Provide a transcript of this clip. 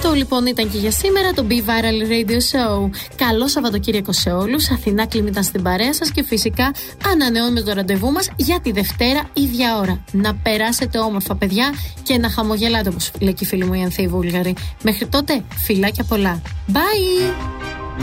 Αυτό λοιπόν ήταν και για σήμερα το Be Viral Radio Show. Καλό Σαββατοκύριακο σε όλους. Αθηνά Κλίμη στην παρέα σας και φυσικά ανανεώνουμε το ραντεβού μας για τη Δευτέρα ίδια ώρα. Να περάσετε όμορφα, παιδιά, και να χαμογελάτε, όπως λέει και η φίλη μου η Ανθή Βούλγαρη. Μέχρι τότε, φιλάκια πολλά. Bye!